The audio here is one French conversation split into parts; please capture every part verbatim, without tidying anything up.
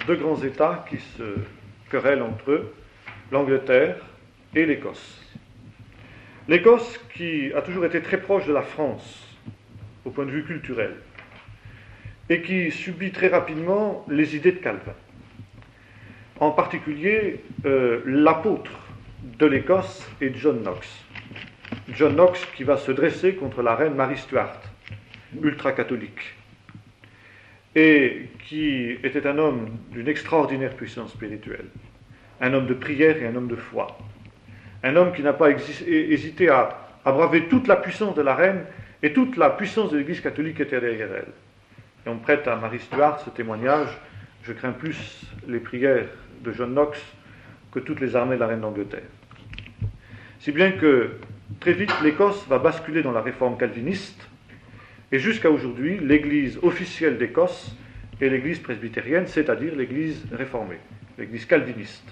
deux grands États qui se querellent entre eux, l'Angleterre et l'Écosse. L'Écosse qui a toujours été très proche de la France au point de vue culturel et qui subit très rapidement les idées de Calvin. En particulier, euh, l'apôtre de l'Écosse est John Knox. John Knox qui va se dresser contre la reine Marie Stuart, ultra-catholique, et qui était un homme d'une extraordinaire puissance spirituelle, un homme de prière et un homme de foi, un homme qui n'a pas hésité à, à braver toute la puissance de la reine et toute la puissance de l'Église catholique était derrière elle. Et on prête à Marie Stuart ce témoignage: je crains plus les prières de John Knox que toutes les armées de la reine d'Angleterre. Si bien que très vite l'Écosse va basculer dans la réforme calviniste, et jusqu'à aujourd'hui l'église officielle d'Écosse est l'église presbytérienne, c'est-à-dire l'église réformée, l'église calviniste.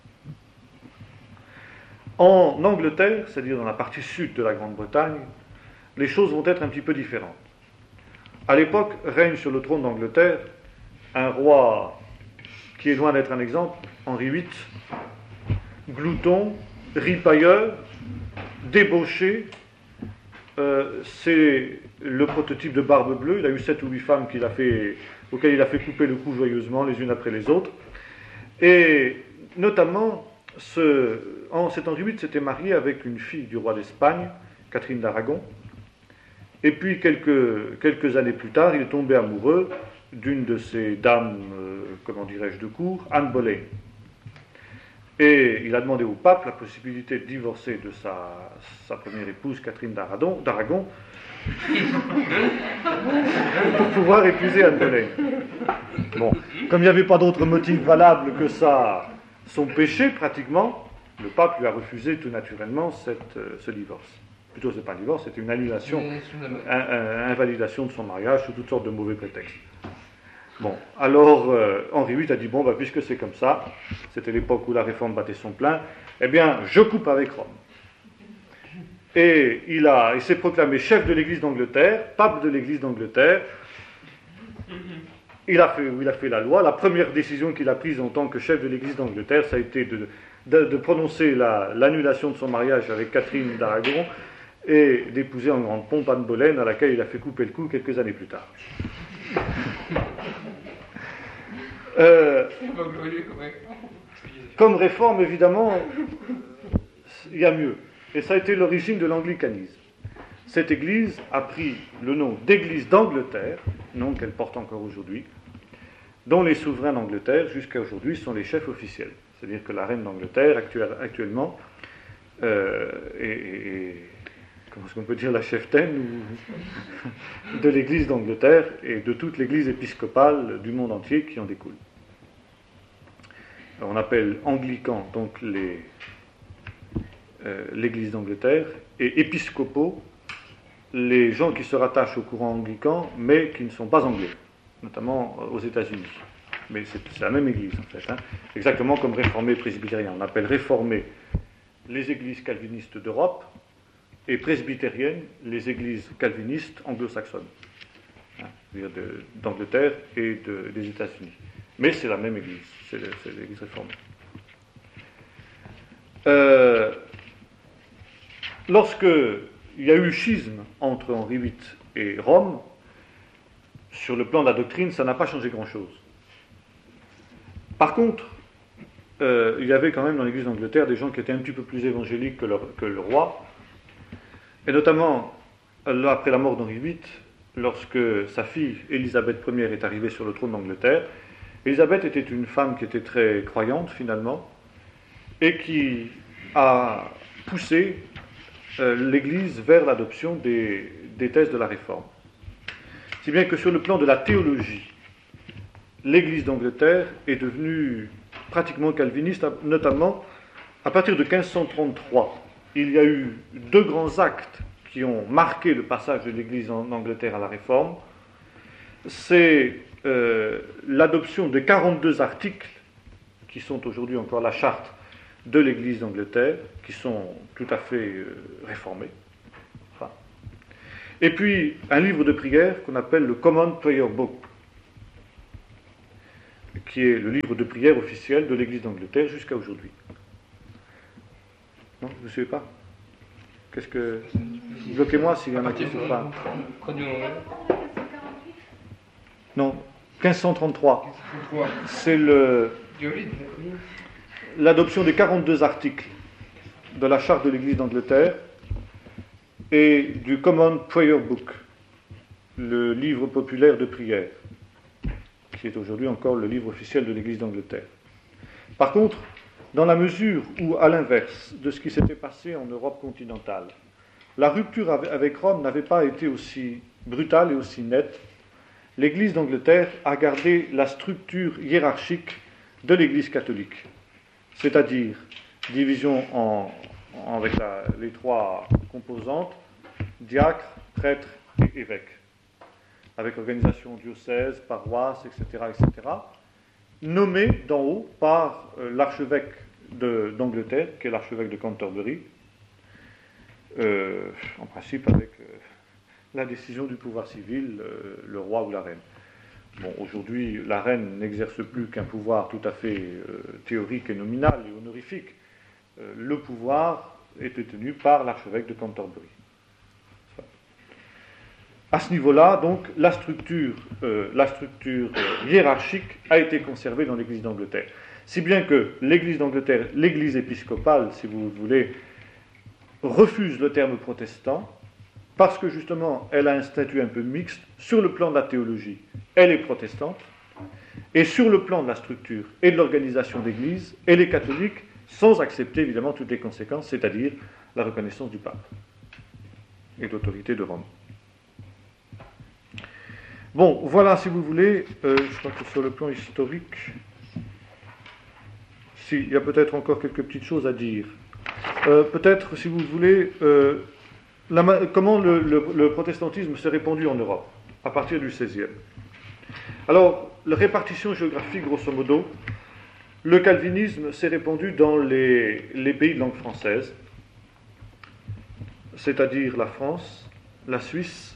En Angleterre, c'est-à-dire dans la partie sud de la Grande-Bretagne, les choses vont être un petit peu différentes. À l'époque, règne sur le trône d'Angleterre un roi qui est loin d'être un exemple, Henri huit, glouton, ripailleur, débauché. Euh, c'est le prototype de Barbe Bleue. Il a eu sept ou huit femmes qu'il a fait, auxquelles il a fait couper le cou joyeusement, les unes après les autres. Et notamment, ce, en, cet Henri huit s'était marié avec une fille du roi d'Espagne, Catherine d'Aragon. Et puis, quelques, quelques années plus tard, il est tombé amoureux d'une de ces dames, euh, comment dirais-je, de cour, Anne Boleyn. Et il a demandé au pape la possibilité de divorcer de sa, sa première épouse, Catherine d'Aragon, d'Aragon pour pouvoir épouser Anne Boleyn. Bon, comme il n'y avait pas d'autre motif valable que ça, son péché, pratiquement, le pape lui a refusé tout naturellement cette, euh, ce divorce. Plutôt, ce n'est pas un divorce, c'était une annulation, un, un, invalidation de son mariage sous toutes sortes de mauvais prétextes. Bon, alors euh, Henri huit a dit, bon, bah, puisque c'est comme ça, c'était l'époque où la réforme battait son plein, eh bien, je coupe avec Rome. Et il, a, il s'est proclamé chef de l'Église d'Angleterre, pape de l'Église d'Angleterre. Il a, fait, il a fait la loi. La première décision qu'il a prise en tant que chef de l'Église d'Angleterre, ça a été de, de, de prononcer la, l'annulation de son mariage avec Catherine d'Aragon et d'épouser en grande pompe Anne Boleyn, à laquelle il a fait couper le cou quelques années plus tard. Euh, comme réforme, évidemment, il y a mieux. Et ça a été l'origine de l'anglicanisme. Cette église a pris le nom d'église d'Angleterre, nom qu'elle porte encore aujourd'hui, dont les souverains d'Angleterre, jusqu'à aujourd'hui, sont les chefs officiels. C'est-à-dire que la reine d'Angleterre, actuellement, euh, est, est, comment est-ce qu'on peut dire, la cheftaine de l'église d'Angleterre et de toute l'église épiscopale du monde entier qui en découle. Alors on appelle anglicans donc les, euh, l'église d'Angleterre et épiscopaux les gens qui se rattachent au courant anglican mais qui ne sont pas anglais, notamment aux États-Unis. Mais c'est, c'est la même église en fait, hein. Exactement comme réformés presbytériens. On appelle réformés les églises calvinistes d'Europe et presbytériennes les églises calvinistes anglo-saxonnes, hein, c'est-à-dire de, d'Angleterre et de, des États-Unis. Mais c'est la même église, c'est, le, c'est l'église réformée. Euh, lorsque il y a eu schisme entre Henri huit et Rome, sur le plan de la doctrine, ça n'a pas changé grand-chose. Par contre, euh, il y avait quand même dans l'église d'Angleterre des gens qui étaient un petit peu plus évangéliques que le, que le roi, et notamment, là, après la mort d'Henri huit, lorsque sa fille, Élisabeth première, est arrivée sur le trône d'Angleterre. Élisabeth était une femme qui était très croyante, finalement, et qui a poussé euh, l'Église vers l'adoption des, des thèses de la Réforme. Si bien que sur le plan de la théologie, l'Église d'Angleterre est devenue pratiquement calviniste, notamment à partir de quinze cent trente-trois. Il y a eu deux grands actes qui ont marqué le passage de l'Église d'Angleterre à la Réforme. C'est euh, l'adoption de quarante-deux articles, qui sont aujourd'hui encore la charte de l'Église d'Angleterre, qui sont tout à fait euh, réformés. Enfin. Et puis un livre de prière qu'on appelle le Common Prayer Book. qui est le livre de prière officiel de l'Église d'Angleterre jusqu'à aujourd'hui. Non, vous ne suivez pas? Qu'est-ce que... Bloquez-moi s'il y en a qui ne suivent pas. Non, quinze cent trente-trois. C'est le... l'adoption des quarante-deux articles de la charte de l'Église d'Angleterre et du Common Prayer Book, le livre populaire de prière, qui est aujourd'hui encore le livre officiel de l'Église d'Angleterre. Par contre, dans la mesure où, à l'inverse de ce qui s'était passé en Europe continentale, la rupture avec Rome n'avait pas été aussi brutale et aussi nette, l'Église d'Angleterre a gardé la structure hiérarchique de l'Église catholique, c'est-à-dire division en, en, avec la, les trois composantes, diacre, prêtre et évêque, avec organisation diocèse, paroisse, et cetera, et cetera, nommé d'en haut par euh, l'archevêque de, d'Angleterre, qui est l'archevêque de Canterbury, euh, en principe avec euh, la décision du pouvoir civil, euh, le roi ou la reine. Bon, aujourd'hui, la reine n'exerce plus qu'un pouvoir tout à fait euh, théorique et nominal et honorifique. Euh, le pouvoir est détenu par l'archevêque de Canterbury. À ce niveau-là, donc, la structure, euh, la structure euh, hiérarchique a été conservée dans l'Église d'Angleterre. Si bien que l'Église d'Angleterre, l'Église épiscopale, si vous voulez, refuse le terme protestant, parce que justement, elle a un statut un peu mixte. Sur le plan de la théologie, elle est protestante, et sur le plan de la structure et de l'organisation d'Église, elle est catholique, sans accepter évidemment toutes les conséquences, c'est-à-dire la reconnaissance du pape et de l'autorité de Rome. Bon, voilà, si vous voulez, euh, je crois que sur le plan historique, si, il y a peut-être encore quelques petites choses à dire. Euh, peut-être, si vous voulez, euh, la, comment le, le, le protestantisme s'est répandu en Europe, à partir du seizième. Alors, la répartition géographique, grosso modo, le calvinisme s'est répandu dans les, les pays de langue française, c'est-à-dire la France, la Suisse,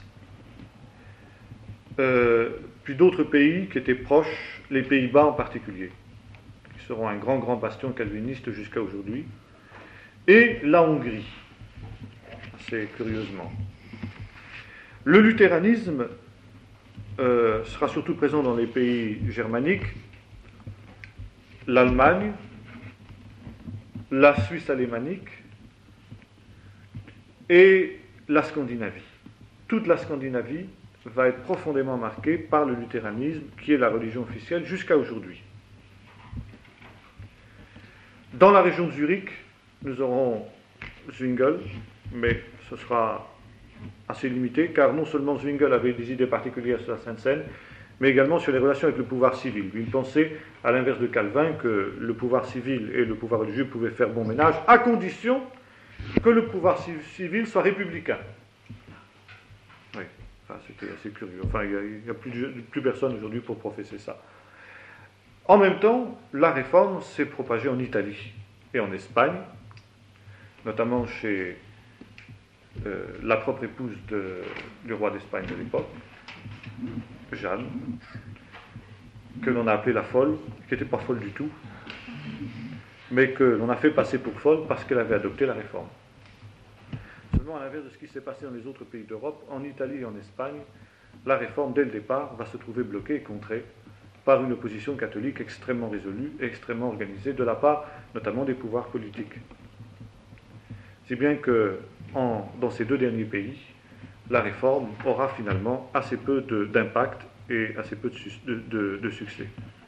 Euh, puis d'autres pays qui étaient proches, les Pays-Bas en particulier, qui seront un grand, grand bastion calviniste jusqu'à aujourd'hui, et la Hongrie, assez curieusement. Le luthéranisme euh, sera surtout présent dans les pays germaniques, l'Allemagne, la Suisse alémanique et la Scandinavie. Toute la Scandinavie va être profondément marquée par le luthéranisme, qui est la religion officielle jusqu'à aujourd'hui. Dans la région de Zurich, nous aurons Zwingli, mais ce sera assez limité, car non seulement Zwingli avait des idées particulières sur la Sainte Seine, mais également sur les relations avec le pouvoir civil. Il pensait, à l'inverse de Calvin, que le pouvoir civil et le pouvoir religieux pouvaient faire bon ménage, à condition que le pouvoir civil soit républicain. Oui. Enfin, c'était assez curieux. Enfin, il n'y a, a plus, plus personne aujourd'hui pour professer ça. En même temps, la réforme s'est propagée en Italie et en Espagne, notamment chez euh, la propre épouse de, du roi d'Espagne de l'époque, Jeanne, que l'on a appelée la folle, qui n'était pas folle du tout, mais que l'on a fait passer pour folle parce qu'elle avait adopté la réforme. Seulement, à l'inverse de ce qui s'est passé dans les autres pays d'Europe, en Italie et en Espagne, la réforme, dès le départ, va se trouver bloquée et contrée par une opposition catholique extrêmement résolue, extrêmement organisée, de la part notamment des pouvoirs politiques. Si bien que, en, dans ces deux derniers pays, la réforme aura finalement assez peu de, d'impact et assez peu de, de, de, de succès.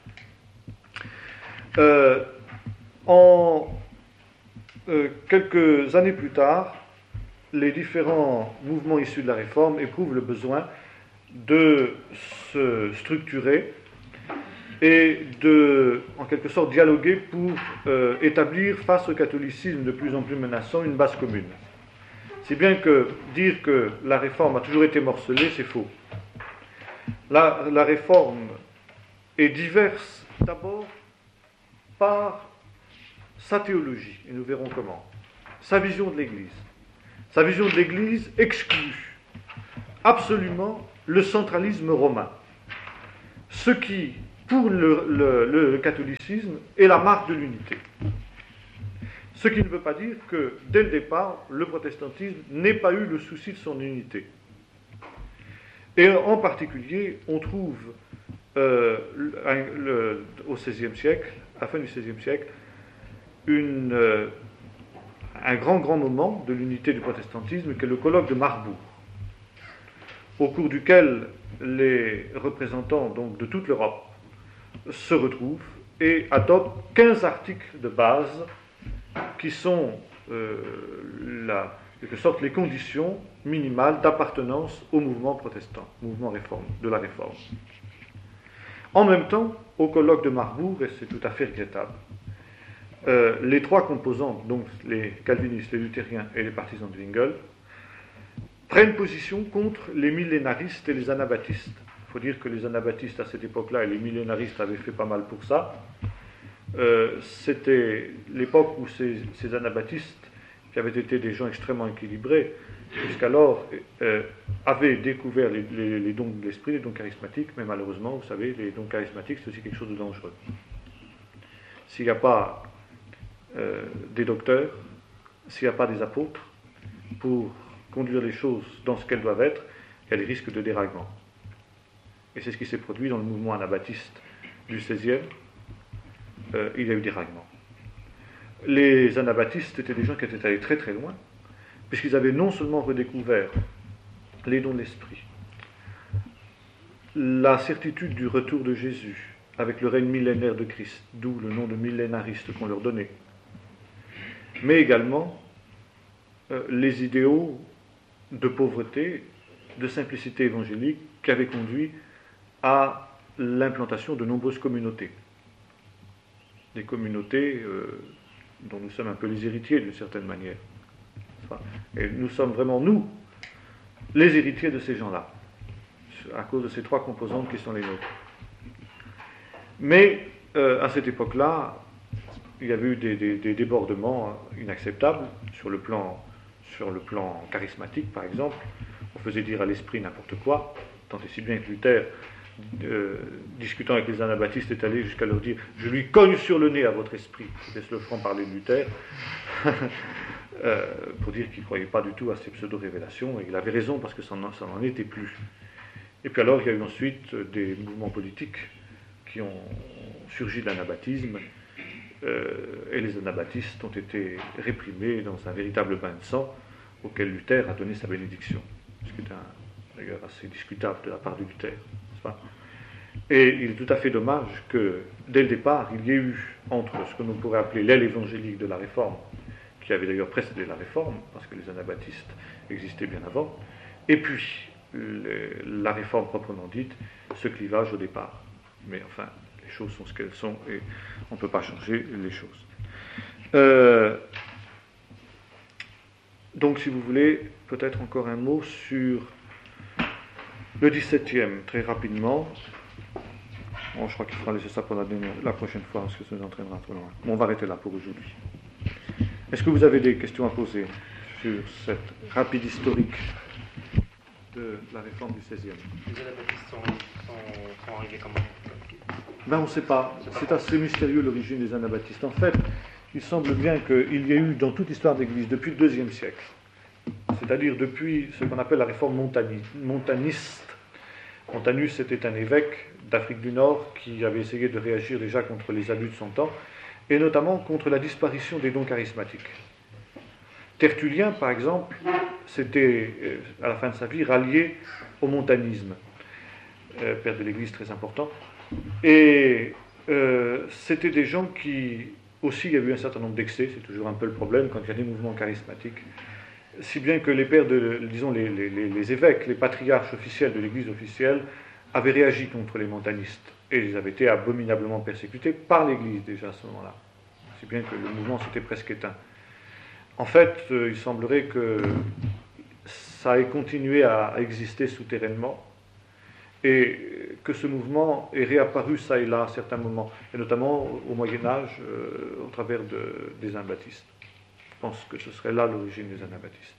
Euh, en euh, quelques années plus tard, les différents mouvements issus de la réforme éprouvent le besoin de se structurer et de, en quelque sorte, dialoguer pour euh, établir, face au catholicisme de plus en plus menaçant, une base commune. Si bien que dire que la réforme a toujours été morcelée, c'est faux. La, la réforme est diverse, d'abord, par sa théologie, et nous verrons comment, sa vision de l'Église. Sa vision de l'Église exclut absolument le centralisme romain. Ce qui pour le, le, le catholicisme, est la marque de l'unité. Ce qui ne veut pas dire que, dès le départ, le protestantisme n'ait pas eu le souci de son unité. Et en particulier, on trouve euh, le, le, au seizième siècle, à la fin du seizième siècle, une, euh, un grand, grand moment de l'unité du protestantisme, qui est le colloque de Marbourg, au cours duquel les représentants donc, de toute l'Europe se retrouvent et adoptent quinze articles de base qui sont euh, la, en quelque sorte les conditions minimales d'appartenance au mouvement protestant, mouvement réforme, de la réforme. En même temps, au colloque de Marbourg, et c'est tout à fait regrettable, euh, les trois composantes, donc les calvinistes, les luthériens et les partisans de Zwingli, prennent position contre les millénaristes et les anabaptistes. Il faut dire que les anabaptistes à cette époque-là et les millénaristes avaient fait pas mal pour ça. Euh, c'était l'époque où ces, ces anabaptistes, qui avaient été des gens extrêmement équilibrés, jusqu'alors euh, avaient découvert les, les, les dons de l'esprit, les dons charismatiques, mais malheureusement, vous savez, les dons charismatiques, c'est aussi quelque chose de dangereux. S'il n'y a pas euh, des docteurs, s'il n'y a pas des apôtres, pour conduire les choses dans ce qu'elles doivent être, il y a des risques de déraillement. Et c'est ce qui s'est produit dans le mouvement anabaptiste du seizième. Euh, il y a eu des déraillement. Les anabaptistes étaient des gens qui étaient allés très très loin, puisqu'ils avaient non seulement redécouvert les dons de l'esprit, la certitude du retour de Jésus avec le règne millénaire de Christ, d'où le nom de millénariste qu'on leur donnait, mais également euh, les idéaux de pauvreté, de simplicité évangélique qui avaient conduit à l'implantation de nombreuses communautés. Des communautés euh, dont nous sommes un peu les héritiers d'une certaine manière. Et nous sommes vraiment, nous, les héritiers de ces gens-là, à cause de ces trois composantes qui sont les nôtres. Mais euh, à cette époque-là, il y avait eu des, des, des débordements inacceptables sur le plan, sur le plan charismatique, par exemple. On faisait dire à l'esprit n'importe quoi, tant et si bien que Luther, Euh, discutant avec les anabaptistes, est allé jusqu'à leur dire « Je lui cogne sur le nez à votre esprit », laisse le franc parler de Luther, euh, pour dire qu'il ne croyait pas du tout à ces pseudo-révélations, et il avait raison parce que ça n'en, ça n'en était plus. Et puis alors, il y a eu ensuite des mouvements politiques qui ont surgi de l'anabaptisme, euh, et les anabaptistes ont été réprimés dans un véritable bain de sang auquel Luther a donné sa bénédiction, ce qui est un, d'ailleurs assez discutable de la part de Luther. Et il est tout à fait dommage que, dès le départ, il y ait eu, entre ce que l'on pourrait appeler l'aile évangélique de la Réforme, qui avait d'ailleurs précédé la Réforme, parce que les anabaptistes existaient bien avant, et puis les, la Réforme proprement dite, ce clivage au départ. Mais enfin, les choses sont ce qu'elles sont, et on ne peut pas changer les choses. Euh, donc, si vous voulez, peut-être encore un mot sur le dix-septième, très rapidement. Bon, je crois qu'il faudra laisser ça pour la, dernière, la prochaine fois, parce que ça nous entraînera trop loin. Bon, on va arrêter là pour aujourd'hui. Est-ce que vous avez des questions à poser sur cette rapide historique de la réforme du seizième? Les anabaptistes sont, sont, sont arrivés comment? Ben, on ne sait pas. C'est assez mystérieux l'origine des anabaptistes. En fait, il semble bien qu'il y ait eu dans toute l'histoire de l'Église, depuis le deuxième siècle, c'est-à-dire depuis ce qu'on appelle la réforme montani, montaniste. Montanus était un évêque d'Afrique du Nord qui avait essayé de réagir déjà contre les abus de son temps, et notamment contre la disparition des dons charismatiques. Tertullien, par exemple, s'était, à la fin de sa vie, rallié au montanisme, euh, père de l'Église très important, et euh, c'était des gens qui, aussi, il y a eu un certain nombre d'excès, c'est toujours un peu le problème quand il y a des mouvements charismatiques, si bien que les pères de, disons, les, les, les évêques, les patriarches officiels de l'Église officielle, avaient réagi contre les montanistes, et ils avaient été abominablement persécutés par l'Église déjà à ce moment-là, si bien que le mouvement s'était presque éteint. En fait, euh, il semblerait que ça ait continué à exister souterrainement, et que ce mouvement est réapparu ça et là à certains moments, et notamment au Moyen-Âge, euh, au travers de, des anabaptistes. Je pense que ce serait là l'origine des anabaptistes.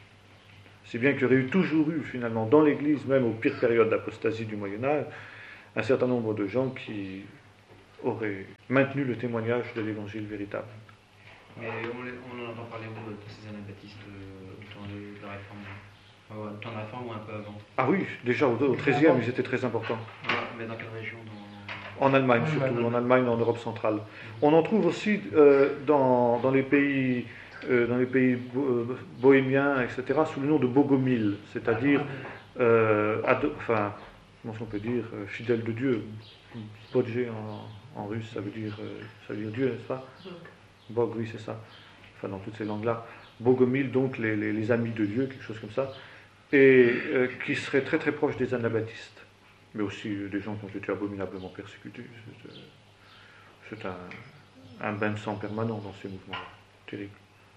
Si bien qu'il y aurait eu toujours eu, finalement, dans l'Église, même aux pires périodes d'apostasie du Moyen-Âge, un certain nombre de gens qui auraient maintenu le témoignage de l'évangile véritable. Mais on, les- on en entend parler où de ces anabaptistes euh, au temps de, de la réforme euh, Au temps de la réforme ou un peu avant? Ah oui, déjà au au treizième, ils étaient très importants. Ouais, mais dans quelle région dans... En Allemagne En surtout, Allemagne. en Allemagne, en Europe centrale. On en trouve aussi euh, dans, dans les pays, euh, dans les pays bo- euh, bohémiens, et cetera, sous le nom de Bogomil, c'est-à-dire, euh, ado- enfin, comment on peut dire, euh, fidèle de Dieu. Bodje en, en russe, ça veut dire, euh, ça veut dire Dieu, n'est-ce pas? Bog, oui, c'est ça. Enfin, dans toutes ces langues-là. Bogomil, donc les, les- les amis de Dieu, quelque chose comme ça, et euh, qui seraient très très proches des anabaptistes, mais aussi euh, des gens qui ont été abominablement persécutés. C'est, euh, c'est un, un bain de sang permanent dans ces mouvements terribles.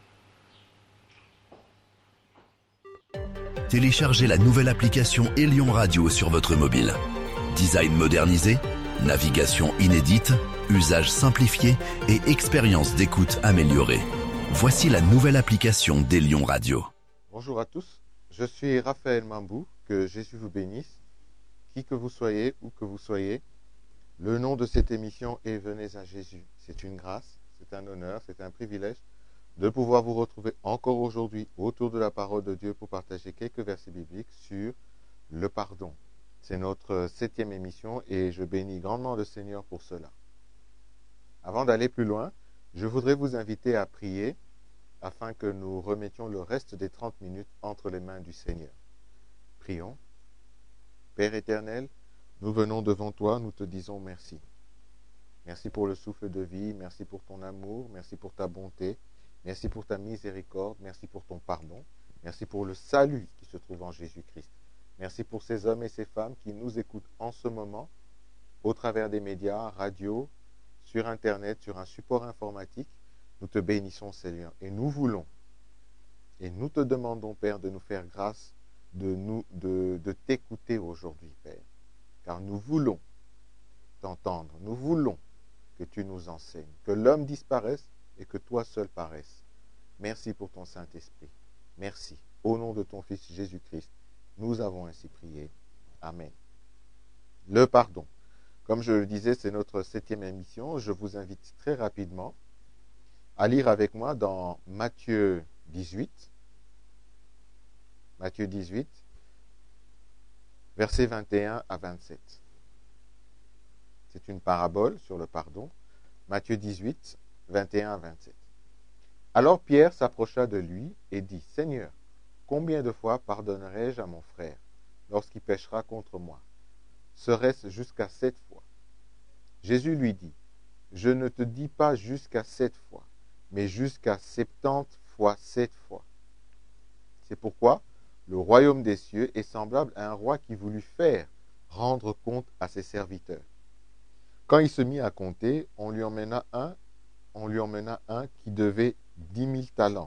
Téléchargez la nouvelle application Elion Radio sur votre mobile. Design modernisé, navigation inédite, usage simplifié et expérience d'écoute améliorée. Voici la nouvelle application d'Elion Radio. Bonjour à tous, je suis Raphaël Mambou, que Jésus vous bénisse, qui que vous soyez, où que vous soyez. Le nom de cette émission est Venez à Jésus. C'est une grâce, c'est un honneur, c'est un privilège de pouvoir vous retrouver encore aujourd'hui autour de la parole de Dieu pour partager quelques versets bibliques sur le pardon. C'est notre septième émission et je bénis grandement le Seigneur pour cela. Avant d'aller plus loin, je voudrais vous inviter à prier afin que nous remettions le reste des trente minutes entre les mains du Seigneur. Prions. Père éternel, nous venons devant toi, nous te disons merci. Merci pour le souffle de vie, merci pour ton amour, merci pour ta bonté, merci pour ta miséricorde, merci pour ton pardon, merci pour le salut qui se trouve en Jésus-Christ. Merci pour ces hommes et ces femmes qui nous écoutent en ce moment, au travers des médias, radio, sur Internet, sur un support informatique. Nous te bénissons, Seigneur, et nous voulons, et nous te demandons, Père, de nous faire grâce, de, nous, de, de t'écouter aujourd'hui, Père, car nous voulons t'entendre, nous voulons que tu nous enseignes, que l'homme disparaisse et que toi seul paraisses. Merci pour ton Saint-Esprit. Merci. Au nom de ton Fils Jésus-Christ, nous avons ainsi prié. Amen. Le pardon. Comme je le disais, c'est notre septième émission. Je vous invite très rapidement à lire avec moi dans Matthieu dix-huit. Matthieu dix-huit, versets vingt et un à vingt-sept. C'est une parabole sur le pardon. Matthieu dix-huit, vingt et un à vingt-sept. Alors Pierre s'approcha de lui et dit, « Seigneur, combien de fois pardonnerai-je à mon frère lorsqu'il péchera contre moi? Serait-ce jusqu'à sept fois? » Jésus lui dit, « Je ne te dis pas jusqu'à sept fois, mais jusqu'à septante fois sept fois. » C'est pourquoi le royaume des cieux est semblable à un roi qui voulut faire rendre compte à ses serviteurs. Quand il se mit à compter, on lui emmena un, on lui emmena un qui devait dix mille talents.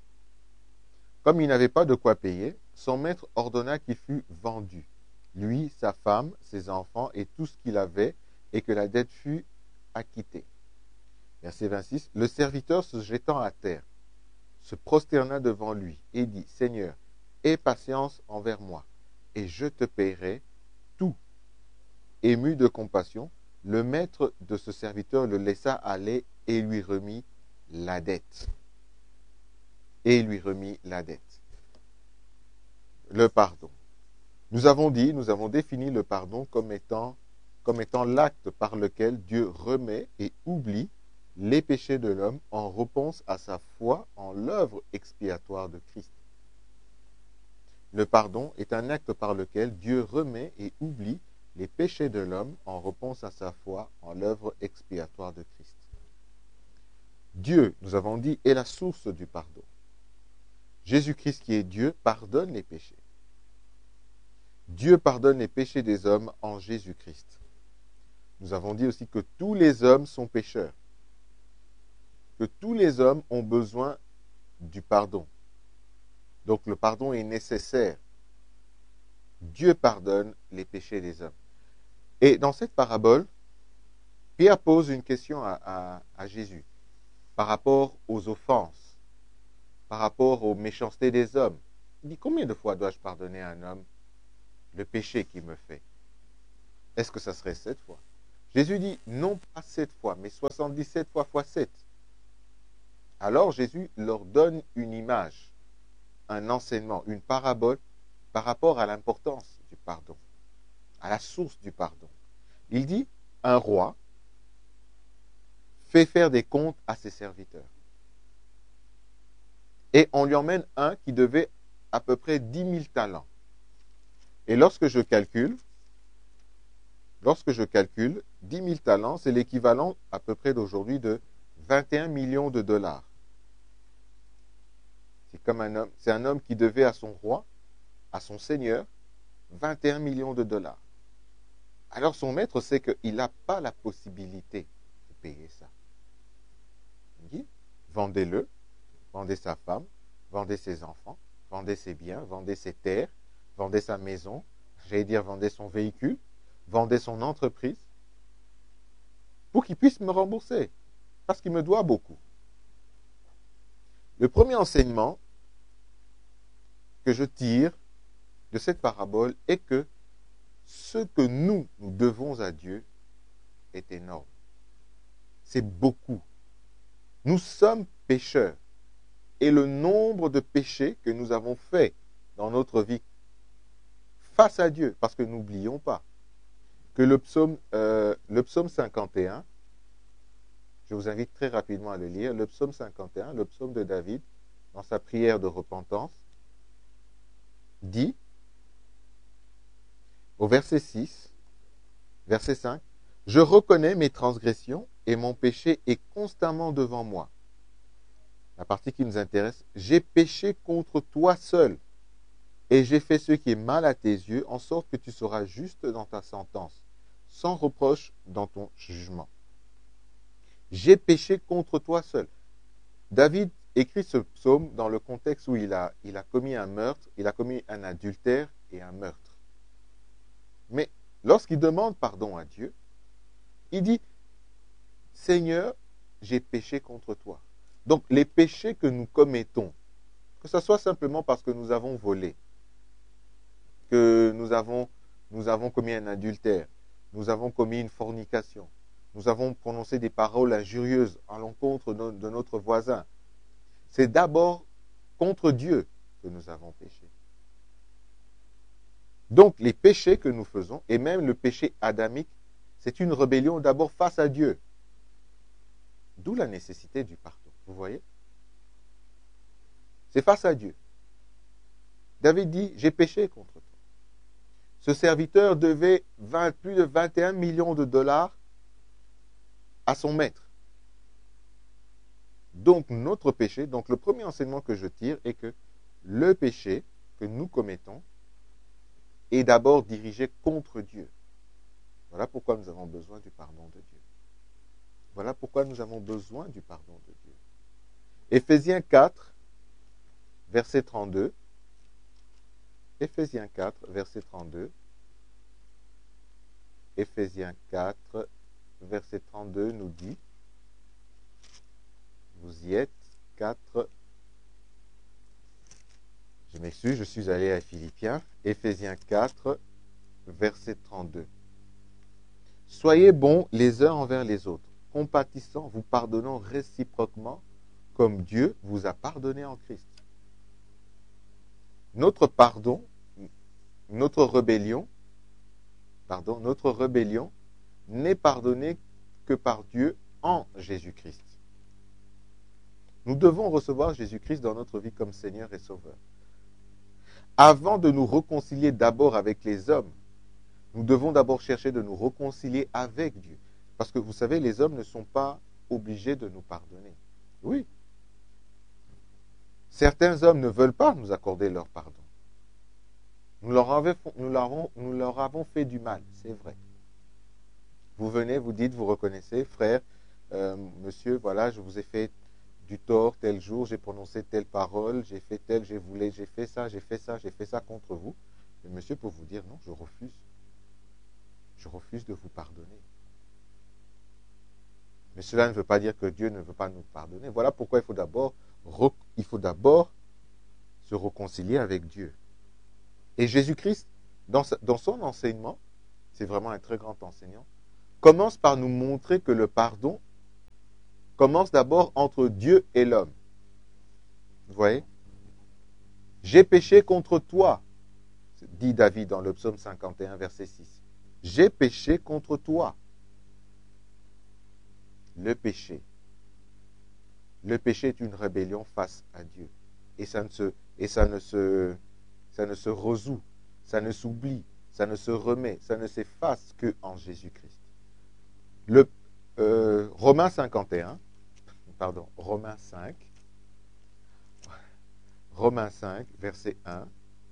Comme il n'avait pas de quoi payer, son maître ordonna qu'il fût vendu, lui, sa femme, ses enfants et tout ce qu'il avait, et que la dette fût acquittée. Verset vingt-six. Le serviteur, se jetant à terre, se prosterna devant lui et dit, « Seigneur, aie patience envers moi, et je te paierai tout. » Ému de compassion, le maître de ce serviteur le laissa aller et lui remit la dette. Et lui remit la dette. Le pardon. Nous avons dit, nous avons défini le pardon comme étant, comme étant l'acte par lequel Dieu remet et oublie les péchés de l'homme en réponse à sa foi en l'œuvre expiatoire de Christ. Le pardon est un acte par lequel Dieu remet et oublie les péchés de l'homme en réponse à sa foi en l'œuvre expiatoire de Christ. Dieu, nous avons dit, est la source du pardon. Jésus-Christ qui est Dieu pardonne les péchés. Dieu pardonne les péchés des hommes en Jésus-Christ. Nous avons dit aussi que tous les hommes sont pécheurs. Que tous les hommes ont besoin du pardon. Donc le pardon est nécessaire. Dieu pardonne les péchés des hommes. Et dans cette parabole, Pierre pose une question à, à, à Jésus par rapport aux offenses, par rapport aux méchancetés des hommes. Il dit, combien de fois dois-je pardonner à un homme le péché qu'il me fait? est-ce que ça serait sept fois? Jésus dit, non pas sept fois, mais soixante-dix-sept fois fois sept. Alors Jésus leur donne une image, un enseignement, une parabole par rapport à l'importance du pardon, à la source du pardon. Il dit, un roi fait faire des comptes à ses serviteurs. Et on lui emmène un qui devait à peu près dix mille talents. Et lorsque je calcule, lorsque je calcule, dix mille talents, c'est l'équivalent à peu près d'aujourd'hui de vingt et un millions de dollars. C'est comme un homme, c'est un homme qui devait à son roi, à son seigneur, vingt et un millions de dollars. Alors son maître sait qu'il n'a pas la possibilité de payer ça. Il dit, vendez-le, vendez sa femme, vendez ses enfants, vendez ses biens, vendez ses terres, vendez sa maison, j'allais dire vendez son véhicule, vendez son entreprise, pour qu'il puisse me rembourser, parce qu'il me doit beaucoup. Le premier enseignement que je tire de cette parabole est que ce que nous, nous devons à Dieu est énorme. C'est beaucoup. Nous sommes pécheurs. Et le nombre de péchés que nous avons faits dans notre vie face à Dieu, parce que n'oublions pas que le psaume, euh, le psaume cinquante et un, je vous invite très rapidement à le lire, le psaume cinquante et un, le psaume de David, dans sa prière de repentance, dit, au verset six, verset cinq, « Je reconnais mes transgressions et mon péché est constamment devant moi. » La partie qui nous intéresse, « J'ai péché contre toi seul et j'ai fait ce qui est mal à tes yeux, en sorte que tu seras juste dans ta sentence, sans reproche dans ton jugement. » J'ai péché contre toi seul. David écrit ce psaume dans le contexte où il a, il a commis un meurtre, il a commis un adultère et un meurtre. Mais lorsqu'il demande pardon à Dieu, il dit, « Seigneur, j'ai péché contre toi. » Donc les péchés que nous commettons, que ce soit simplement parce que nous avons volé, que nous avons, nous avons commis un adultère, nous avons commis une fornication, nous avons prononcé des paroles injurieuses à l'encontre de, de notre voisin, c'est d'abord contre Dieu que nous avons péché. Donc les péchés que nous faisons, et même le péché adamique, c'est une rébellion d'abord face à Dieu. D'où la nécessité du pardon. Vous voyez? C'est face à Dieu. David dit, j'ai péché contre toi. Ce serviteur devait vingt, plus de vingt et un millions de dollars à son maître. Donc notre péché, donc le premier enseignement que je tire est que le péché que nous commettons est d'abord dirigé contre Dieu. Voilà pourquoi nous avons besoin du pardon de Dieu. Voilà pourquoi nous avons besoin du pardon de Dieu. Éphésiens quatre, verset trente-deux. Éphésiens quatre, verset trente-deux. Éphésiens quatre, verset trente-deux nous dit, vous y êtes, quatre, je m'excuse, je suis allé à Philippiens, Éphésiens quatre, verset trente-deux. Soyez bons les uns envers les autres, compatissants, vous pardonnant réciproquement, comme Dieu vous a pardonné en Christ. Notre pardon, notre rébellion, pardon, notre rébellion n'est pardonnée que par Dieu en Jésus-Christ. Nous devons recevoir Jésus-Christ dans notre vie comme Seigneur et Sauveur. Avant de nous réconcilier d'abord avec les hommes, nous devons d'abord chercher de nous réconcilier avec Dieu. Parce que vous savez, les hommes ne sont pas obligés de nous pardonner. Oui. Certains hommes ne veulent pas nous accorder leur pardon. Nous leur, avons, nous leur, avons, nous leur avons fait du mal, c'est vrai. Vous venez, vous dites, vous reconnaissez, frère, euh, monsieur, voilà, je vous ai fait du tort tel jour, j'ai prononcé telle parole, j'ai fait tel, j'ai voulu, j'ai fait ça, j'ai fait ça, j'ai fait ça contre vous. Et monsieur peut vous dire, non, je refuse. Je refuse de vous pardonner. Mais cela ne veut pas dire que Dieu ne veut pas nous pardonner. Voilà pourquoi il faut d'abord, il faut d'abord se réconcilier avec Dieu. Et Jésus-Christ, dans, dans son enseignement, c'est vraiment un très grand enseignant, commence par nous montrer que le pardon commence d'abord entre Dieu et l'homme. Vous voyez? J'ai péché contre toi, dit David dans le psaume cinquante et un, verset six. J'ai péché contre toi. Le péché. Le péché est une rébellion face à Dieu. Et ça ne se, et ça ne se, ça ne se résout, ça ne s'oublie, ça ne se remet, ça ne s'efface que en Jésus-Christ. Le euh, Romains cinquante et un, pardon, Romains cinq, Romains cinq, verset un.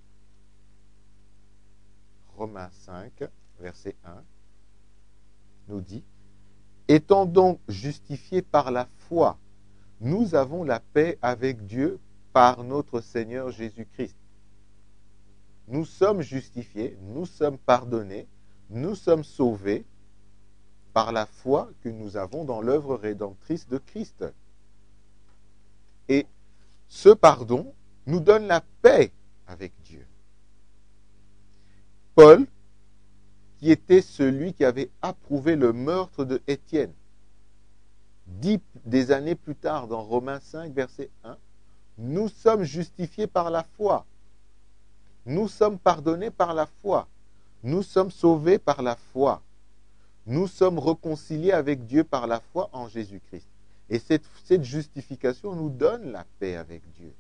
Romains cinq, verset un, nous dit, étant donc justifiés par la foi, nous avons la paix avec Dieu par notre Seigneur Jésus-Christ. Nous sommes justifiés, nous sommes pardonnés, nous sommes sauvés par la foi que nous avons dans l'œuvre rédemptrice de Christ. Et ce pardon nous donne la paix avec Dieu. Paul, qui était celui qui avait approuvé le meurtre de Étienne, dit des années plus tard dans Romains cinq, verset un, nous sommes justifiés par la foi, nous sommes pardonnés par la foi, nous sommes sauvés par la foi, nous sommes réconciliés avec Dieu par la foi en Jésus-Christ. Et cette, cette justification nous donne la paix avec Dieu.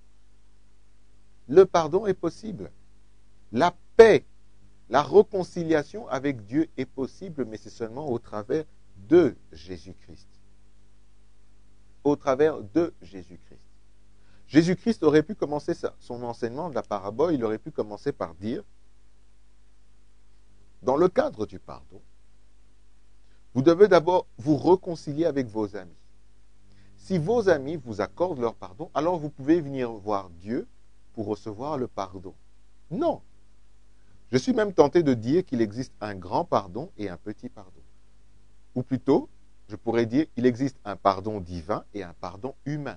Le pardon est possible. La paix, la réconciliation avec Dieu est possible, mais c'est seulement au travers de Jésus-Christ. Au travers de Jésus-Christ. Jésus-Christ aurait pu commencer sa, son enseignement de la parabole, il aurait pu commencer par dire, dans le cadre du pardon, vous devez d'abord vous réconcilier avec vos amis. Si vos amis vous accordent leur pardon, alors vous pouvez venir voir Dieu pour recevoir le pardon. Non. Je suis même tenté de dire qu'il existe un grand pardon et un petit pardon. Ou plutôt, je pourrais dire qu'il existe un pardon divin et un pardon humain.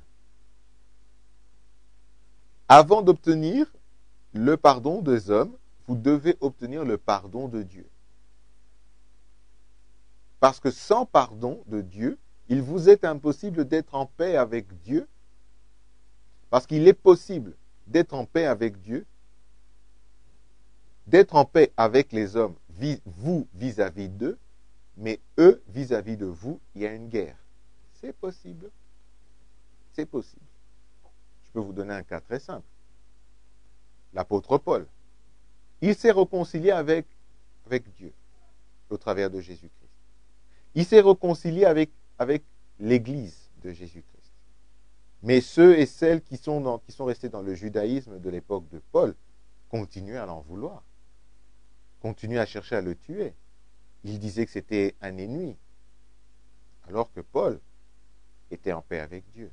Avant d'obtenir le pardon des hommes, vous devez obtenir le pardon de Dieu. Parce que sans pardon de Dieu, il vous est impossible d'être en paix avec Dieu. Parce qu'il est possible d'être en paix avec Dieu, d'être en paix avec les hommes, vous vis-à-vis d'eux, mais eux vis-à-vis de vous, il y a une guerre. C'est possible. C'est possible. Je peux vous donner un cas très simple. L'apôtre Paul, il s'est réconcilié avec, avec Dieu au travers de Jésus-Christ. Il s'est réconcilié avec, avec l'Église de Jésus-Christ. Mais ceux et celles qui sont, dans, qui sont restés dans le judaïsme de l'époque de Paul continuaient à l'en vouloir, continuaient à chercher à le tuer. Ils disaient que c'était un ennemi, alors que Paul était en paix avec Dieu.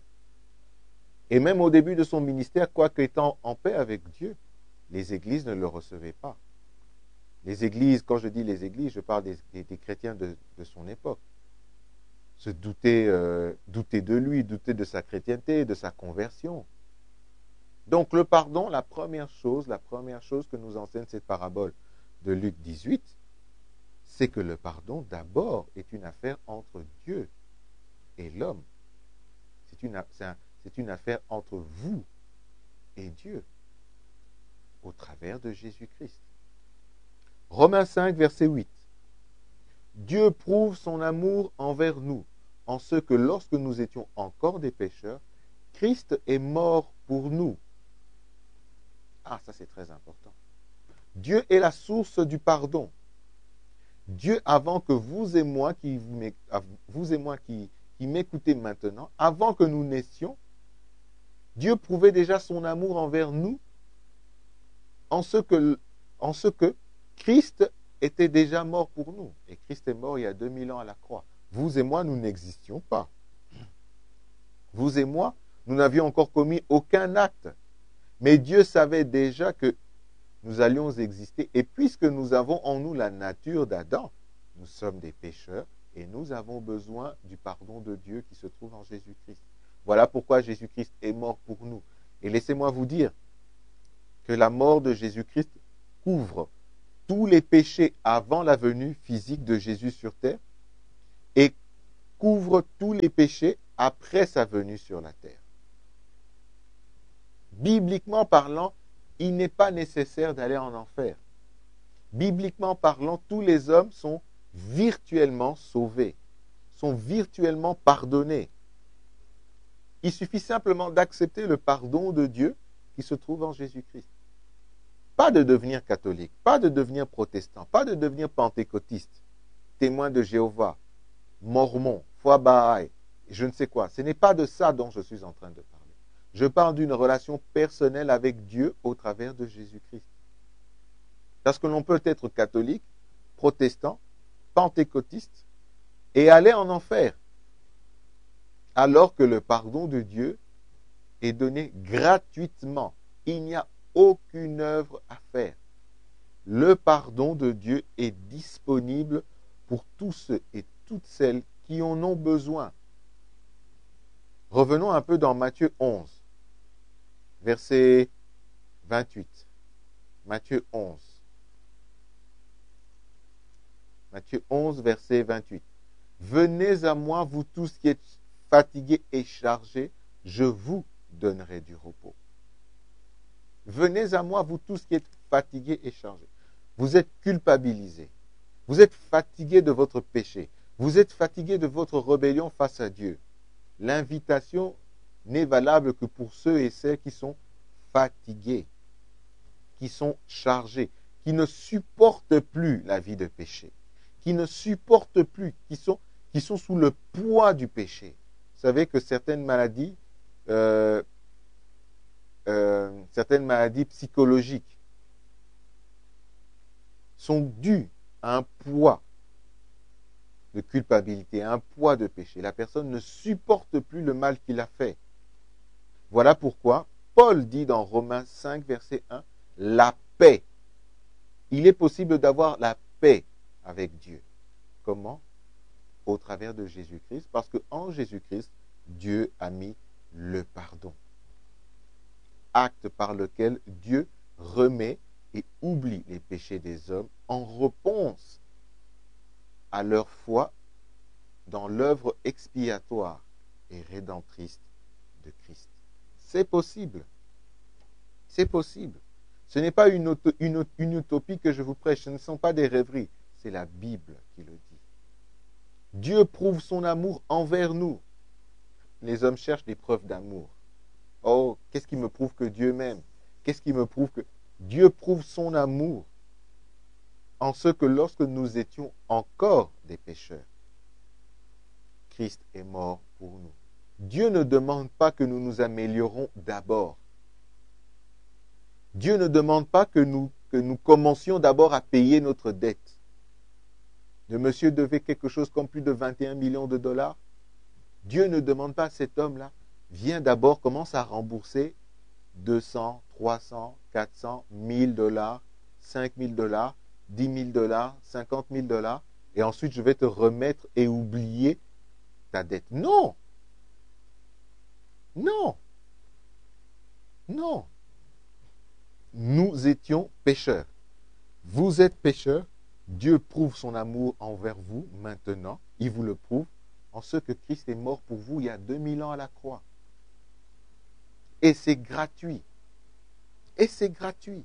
Et même au début de son ministère, quoique étant en paix avec Dieu, les églises ne le recevaient pas. Les églises, quand je dis les églises, je parle des, des, des chrétiens de, de son époque. Se douter, euh, douter de lui, douter de sa chrétienté, de sa conversion. Donc le pardon, la première chose, la première chose que nous enseigne cette parabole de Luc dix-huit, c'est que le pardon d'abord est une affaire entre Dieu et l'homme. C'est une, c'est un, c'est une affaire entre vous et Dieu, au travers de Jésus-Christ. Romains cinq, verset huit. Dieu prouve son amour envers nous, en ce que lorsque nous étions encore des pécheurs, Christ est mort pour nous. Ah, ça c'est très important. Dieu est la source du pardon. Dieu, avant que vous et moi qui, vous et moi qui, qui m'écoutez maintenant, avant que nous naissions, Dieu prouvait déjà son amour envers nous en ce que, en ce que Christ était déjà mort pour nous. Et Christ est mort il y a deux mille ans à la croix. Vous et moi, nous n'existions pas. Vous et moi, nous n'avions encore commis aucun acte. Mais Dieu savait déjà que nous allions exister. Et puisque nous avons en nous la nature d'Adam, nous sommes des pécheurs et nous avons besoin du pardon de Dieu qui se trouve en Jésus-Christ. Voilà pourquoi Jésus-Christ est mort pour nous. Et laissez-moi vous dire que la mort de Jésus-Christ couvre tous les péchés avant la venue physique de Jésus sur terre et couvre tous les péchés après sa venue sur la terre. Bibliquement parlant, il n'est pas nécessaire d'aller en enfer. Bibliquement parlant, tous les hommes sont virtuellement sauvés, sont virtuellement pardonnés. Il suffit simplement d'accepter le pardon de Dieu qui se trouve en Jésus-Christ. Pas de devenir catholique, pas de devenir protestant, pas de devenir pentecôtiste, témoin de Jéhovah, mormon, foi Baha'i, je ne sais quoi. Ce n'est pas de ça dont je suis en train de parler. Je parle d'une relation personnelle avec Dieu au travers de Jésus-Christ. Parce que l'on peut être catholique, protestant, pentecôtiste et aller en enfer, alors que le pardon de Dieu est donné gratuitement. Il n'y a aucune œuvre à faire. Le pardon de Dieu est disponible pour tous ceux et toutes celles qui en ont besoin. Revenons un peu dans Matthieu onze, verset vingt-huit. Matthieu onze. Matthieu onze, verset vingt-huit. Venez à moi, vous tous qui êtes fatigués et chargés, je vous donnerai du repos. Venez à moi, vous tous qui êtes fatigués et chargés. Vous êtes culpabilisés. Vous êtes fatigués de votre péché. Vous êtes fatigués de votre rébellion face à Dieu. L'invitation n'est valable que pour ceux et celles qui sont fatigués, qui sont chargés, qui ne supportent plus la vie de péché, qui ne supportent plus, qui sont, qui sont sous le poids du péché. Vous savez que certaines maladies, euh, euh, certaines maladies psychologiques sont dues à un poids de culpabilité, à un poids de péché. La personne ne supporte plus le mal qu'il a fait. Voilà pourquoi Paul dit dans Romains cinq, verset un, la paix. Il est possible d'avoir la paix avec Dieu. Comment? Au travers de Jésus-Christ, parce qu'en Jésus-Christ, Dieu a mis le pardon. Acte par lequel Dieu remet et oublie les péchés des hommes en réponse à leur foi dans l'œuvre expiatoire et rédemptrice de Christ. C'est possible. C'est possible. Ce n'est pas une, auto, une, une utopie que je vous prêche, ce ne sont pas des rêveries, c'est la Bible qui le dit. Dieu prouve son amour envers nous. Les hommes cherchent des preuves d'amour. Oh, qu'est-ce qui me prouve que Dieu m'aime? Qu'est-ce qui me prouve que Dieu prouve son amour en ce que lorsque nous étions encore des pécheurs, Christ est mort pour nous. Dieu ne demande pas que nous nous améliorons d'abord. Dieu ne demande pas que nous, que nous commencions d'abord à payer notre dette. Le monsieur devait quelque chose comme plus de vingt et un millions de dollars. Dieu ne demande pas à cet homme-là, viens d'abord, commence à rembourser deux cents, trois cents, quatre cents, mille dollars, cinq mille dollars, dix mille dollars, cinquante mille dollars, et ensuite je vais te remettre et oublier ta dette. Non! Non! Non! Nous étions pécheurs. Vous êtes pécheurs. Dieu prouve son amour envers vous maintenant. Il vous le prouve en ce que Christ est mort pour vous il y a deux mille ans à la croix. Et c'est gratuit. Et c'est gratuit.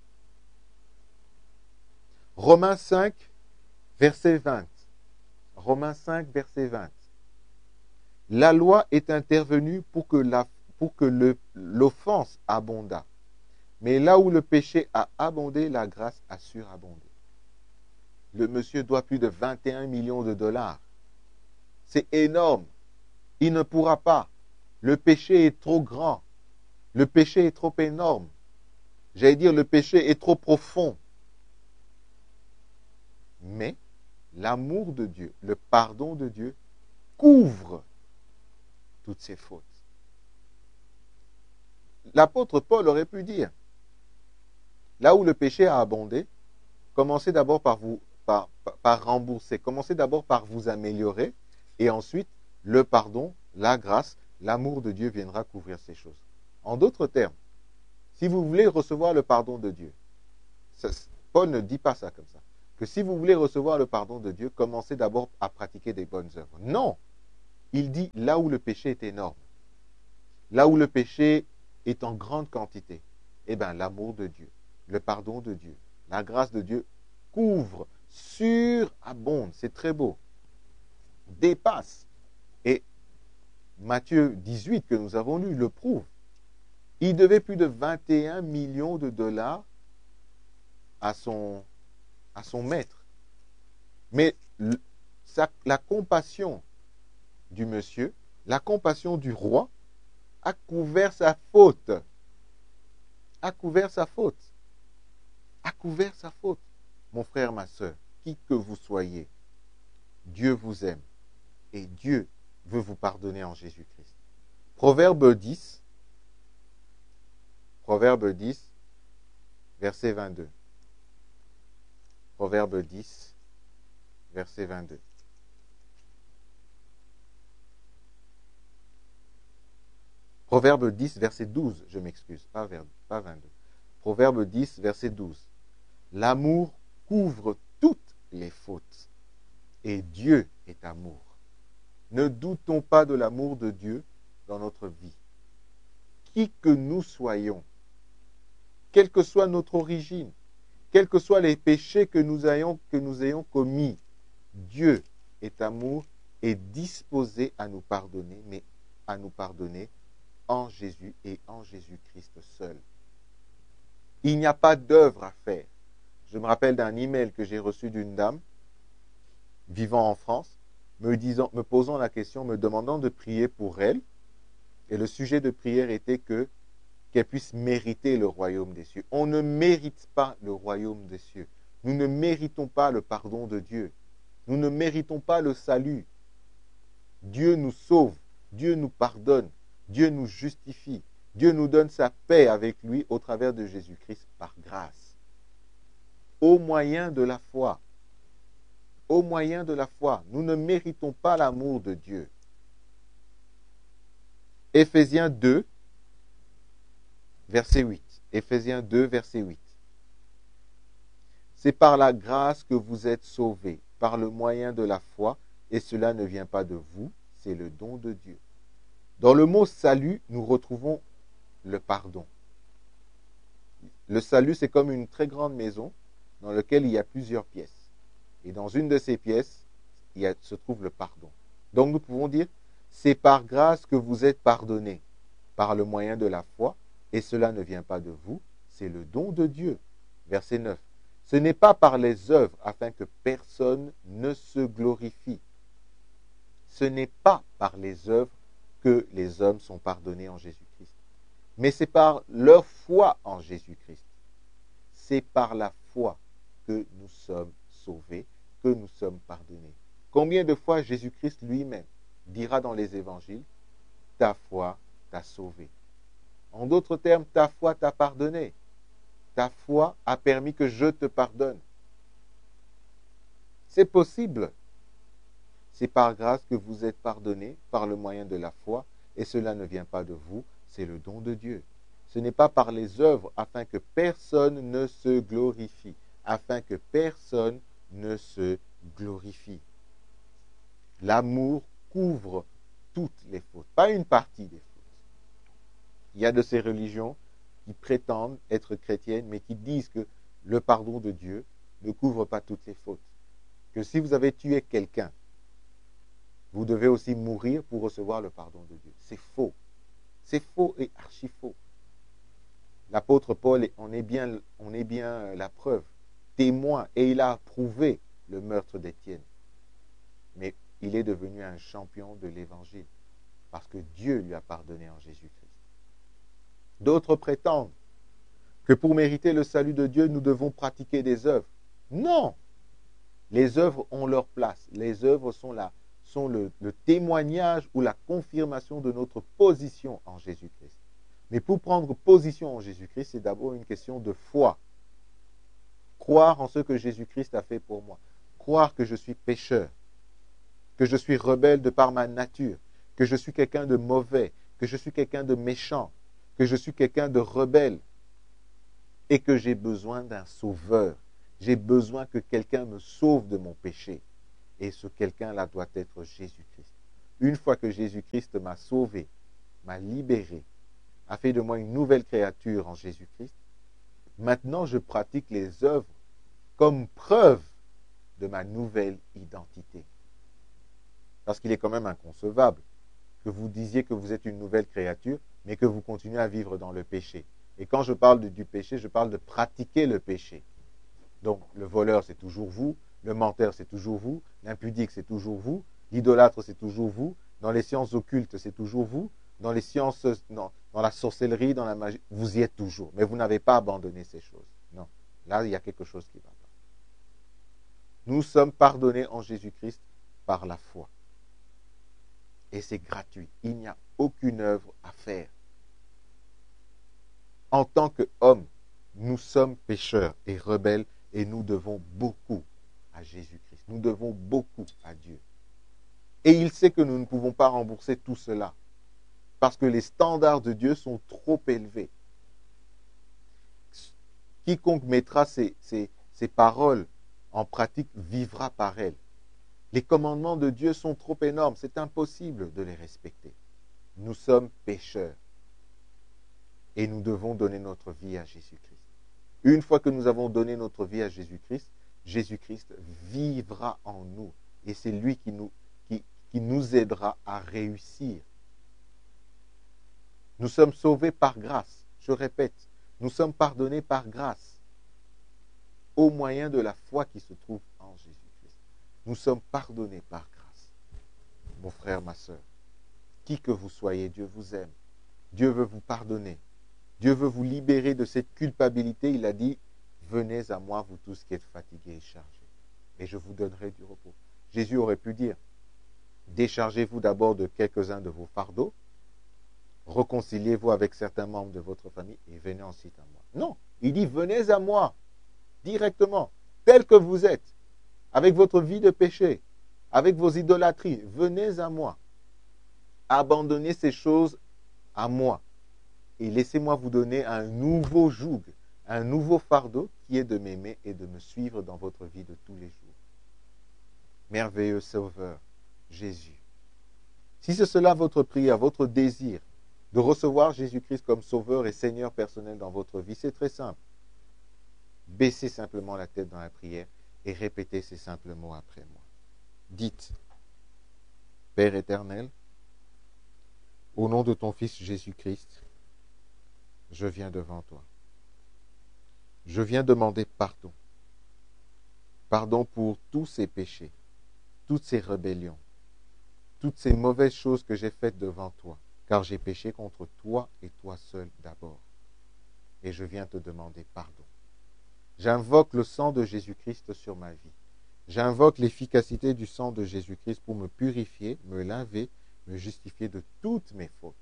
Romains cinq, verset vingt. Romains cinq, verset vingt. La loi est intervenue pour que, la, pour que le, l'offense abondât. Mais là où le péché a abondé, la grâce a surabondé. Le monsieur doit plus de vingt et un millions de dollars. C'est énorme. Il ne pourra pas. Le péché est trop grand. Le péché est trop énorme. J'allais dire, le péché est trop profond. Mais l'amour de Dieu, le pardon de Dieu, couvre toutes ces fautes. L'apôtre Paul aurait pu dire, là où le péché a abondé, commencez d'abord par vous, par, par, par rembourser, commencez d'abord par vous améliorer, et ensuite, le pardon, la grâce, l'amour de Dieu viendra couvrir ces choses. En d'autres termes, si vous voulez recevoir le pardon de Dieu, ça, Paul ne dit pas ça comme ça. Que si vous voulez recevoir le pardon de Dieu, commencez d'abord à pratiquer des bonnes œuvres. Non. Il dit là où le péché est énorme, là où le péché est en grande quantité, eh bien l'amour de Dieu, le pardon de Dieu, la grâce de Dieu couvre, surabonde, c'est très beau, dépasse. Et Matthieu dix-huit, que nous avons lu, le prouve. Il devait plus de vingt et un millions de dollars à son, à son maître. Mais le, sa, la compassion du monsieur, la compassion du roi, a couvert sa faute. A couvert sa faute. A couvert sa faute. Mon frère, ma soeur, qui que vous soyez, Dieu vous aime et Dieu veut vous pardonner en Jésus-Christ. Proverbe dix, Proverbe dix, verset vingt-deux. Proverbe dix, verset vingt-deux. Proverbe dix, verset douze, je m'excuse, pas, pas vingt-deux. Proverbe dix, verset douze. L'amour couvre toutes les fautes et Dieu est amour. Ne doutons pas de l'amour de Dieu dans notre vie. Qui que nous soyons, quelle que soit notre origine, quels que soient les péchés que nous ayons, que nous ayons commis, Dieu est amour et disposé à nous pardonner, mais à nous pardonner en Jésus et en Jésus-Christ seul. Il n'y a pas d'œuvre à faire. Je me rappelle d'un email que j'ai reçu d'une dame vivant en France, me, disant, me posant la question, me demandant de prier pour elle. Et le sujet de prière était que qu'elle puisse mériter le royaume des cieux. On ne mérite pas le royaume des cieux. Nous ne méritons pas le pardon de Dieu. Nous ne méritons pas le salut. Dieu nous sauve, Dieu nous pardonne, Dieu nous justifie. Dieu nous donne sa paix avec lui au travers de Jésus-Christ par grâce. Au moyen de la foi. Au moyen de la foi. Nous ne méritons pas l'amour de Dieu. Éphésiens deux, verset huit. Éphésiens deux, verset huit. C'est par la grâce que vous êtes sauvés, par le moyen de la foi, et cela ne vient pas de vous, c'est le don de Dieu. Dans le mot salut, nous retrouvons le pardon. Le salut, c'est comme une très grande maison dans laquelle il y a plusieurs pièces. Et dans une de ces pièces, il y a, se trouve le pardon. Donc nous pouvons dire, c'est par grâce que vous êtes pardonnés, par le moyen de la foi, et cela ne vient pas de vous, c'est le don de Dieu. Verset neuf. Ce n'est pas par les œuvres afin que personne ne se glorifie. Ce n'est pas par les œuvres que les hommes sont pardonnés en Jésus-Christ. Mais c'est par leur foi en Jésus-Christ. C'est par la foi que nous sommes sauvés, que nous sommes pardonnés. Combien de fois Jésus-Christ lui-même dira dans les évangiles, ta foi t'a sauvé. En d'autres termes, ta foi t'a pardonné. Ta foi a permis que je te pardonne. C'est possible. C'est par grâce que vous êtes pardonnés par le moyen de la foi, et cela ne vient pas de vous, c'est le don de Dieu. Ce n'est pas par les œuvres afin que personne ne se glorifie, afin que personne ne se glorifie. L'amour couvre toutes les fautes, pas une partie des fautes. Il y a de ces religions qui prétendent être chrétiennes, mais qui disent que le pardon de Dieu ne couvre pas toutes les fautes. Que si vous avez tué quelqu'un, vous devez aussi mourir pour recevoir le pardon de Dieu. C'est faux. C'est faux et archi faux. L'apôtre Paul en est bien, on est bien la preuve, témoin, et il a approuvé le meurtre d'Étienne. Mais il est devenu un champion de l'Évangile, parce que Dieu lui a pardonné en Jésus-Christ. D'autres prétendent que pour mériter le salut de Dieu, nous devons pratiquer des œuvres. Non! Les œuvres ont leur place. Les œuvres sont, la, sont le, le témoignage ou la confirmation de notre position en Jésus-Christ. Mais pour prendre position en Jésus-Christ, c'est d'abord une question de foi. Croire en ce que Jésus-Christ a fait pour moi. Croire que je suis pécheur, que je suis rebelle de par ma nature, que je suis quelqu'un de mauvais, que je suis quelqu'un de méchant, que je suis quelqu'un de rebelle et que j'ai besoin d'un sauveur. J'ai besoin que quelqu'un me sauve de mon péché. Et ce quelqu'un-là doit être Jésus-Christ. Une fois que Jésus-Christ m'a sauvé, m'a libéré, a fait de moi une nouvelle créature en Jésus-Christ, maintenant je pratique les œuvres comme preuve de ma nouvelle identité. Parce qu'il est quand même inconcevable que vous disiez que vous êtes une nouvelle créature, mais que vous continuez à vivre dans le péché. Et quand je parle de, du péché, je parle de pratiquer le péché. Donc le voleur, c'est toujours vous, le menteur, c'est toujours vous, l'impudique, c'est toujours vous, l'idolâtre, c'est toujours vous, dans les sciences occultes, c'est toujours vous, dans les sciences, non, dans la sorcellerie, dans la magie, vous y êtes toujours. Mais vous n'avez pas abandonné ces choses. Non, là, il y a quelque chose qui ne va pas. Nous sommes pardonnés en Jésus-Christ par la foi. Et c'est gratuit. Il n'y a aucune œuvre à faire. En tant qu'hommes, nous sommes pécheurs et rebelles et nous devons beaucoup à Jésus-Christ. Nous devons beaucoup à Dieu. Et il sait que nous ne pouvons pas rembourser tout cela parce que les standards de Dieu sont trop élevés. Quiconque mettra ces, ces, ces paroles en pratique vivra par elles. Les commandements de Dieu sont trop énormes, c'est impossible de les respecter. Nous sommes pécheurs et nous devons donner notre vie à Jésus-Christ. Une fois que nous avons donné notre vie à Jésus-Christ, Jésus-Christ vivra en nous et c'est lui qui nous, qui, qui nous aidera à réussir. Nous sommes sauvés par grâce, je répète, nous sommes pardonnés par grâce au moyen de la foi qui se trouve en Jésus. Nous sommes pardonnés par grâce. Mon frère, ma soeur, qui que vous soyez, Dieu vous aime. Dieu veut vous pardonner. Dieu veut vous libérer de cette culpabilité. Il a dit, venez à moi, vous tous qui êtes fatigués et chargés, et je vous donnerai du repos. Jésus aurait pu dire, déchargez-vous d'abord de quelques-uns de vos fardeaux, réconciliez-vous avec certains membres de votre famille et venez ensuite à moi. Non, il dit, venez à moi, directement, tel que vous êtes. Avec votre vie de péché, avec vos idolâtries, venez à moi. Abandonnez ces choses à moi. Et laissez-moi vous donner un nouveau joug, un nouveau fardeau qui est de m'aimer et de me suivre dans votre vie de tous les jours. Merveilleux Sauveur, Jésus. Si c'est cela votre prière, votre désir, de recevoir Jésus-Christ comme Sauveur et Seigneur personnel dans votre vie, c'est très simple. Baissez simplement la tête dans la prière et répétez ces simples mots après moi. Dites, Père éternel, au nom de ton Fils Jésus-Christ, je viens devant toi. Je viens demander pardon. Pardon pour tous ces péchés, toutes ces rébellions, toutes ces mauvaises choses que j'ai faites devant toi, car j'ai péché contre toi et toi seul d'abord. Et je viens te demander pardon. J'invoque le sang de Jésus-Christ sur ma vie. J'invoque l'efficacité du sang de Jésus-Christ pour me purifier, me laver, me justifier de toutes mes fautes.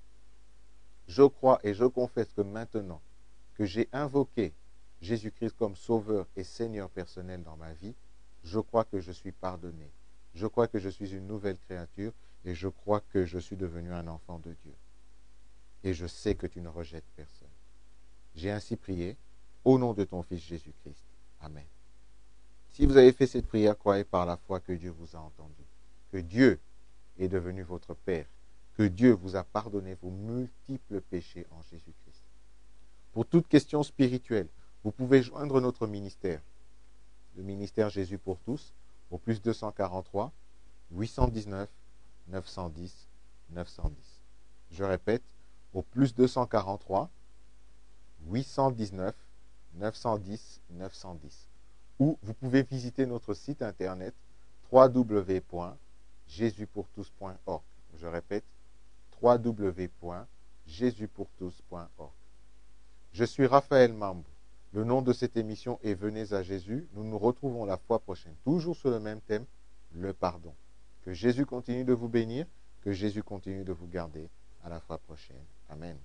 Je crois et je confesse que maintenant que j'ai invoqué Jésus-Christ comme Sauveur et Seigneur personnel dans ma vie, je crois que je suis pardonné. Je crois que je suis une nouvelle créature et je crois que je suis devenu un enfant de Dieu. Et je sais que tu ne rejettes personne. J'ai ainsi prié. Au nom de ton Fils Jésus-Christ. Amen. Si vous avez fait cette prière, croyez par la foi que Dieu vous a entendu, que Dieu est devenu votre Père, que Dieu vous a pardonné vos multiples péchés en Jésus-Christ. Pour toute question spirituelle, vous pouvez joindre notre ministère, le ministère Jésus pour tous, au plus deux cent quarante-trois, huit cent dix-neuf, neuf cent dix, neuf cent dix. Je répète, au plus deux cent quarante-trois, huit cent dix-neuf, neuf cent dix, neuf cent dix. Ou vous pouvez visiter notre site internet w w w point jésus pour tous point org. Je répète, w w w point jésus pour tous point org. Je suis Raphaël Mambou. Le nom de cette émission est Venez à Jésus. Nous nous retrouvons la fois prochaine, toujours sur le même thème, le pardon. Que Jésus continue de vous bénir, que Jésus continue de vous garder. À la fois prochaine. Amen.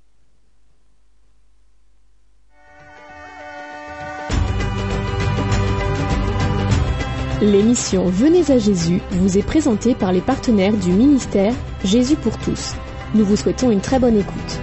L'émission Venez à Jésus vous est présentée par les partenaires du ministère Jésus pour tous. Nous vous souhaitons une très bonne écoute.